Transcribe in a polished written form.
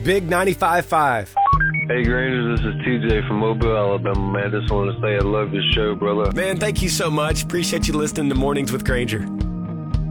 Big 95.5. Hey Granger, this is TJ from Mobile, Alabama, man. Just want to say I love your show, brother. Man, thank you so much. Appreciate you listening to Mornings with Granger.